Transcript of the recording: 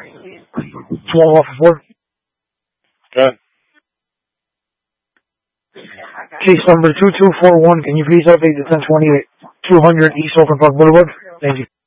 12 off of 4. Good. Case number 2241. Can you please update the 1028 200 East Oakland Park Boulevard? Thank you.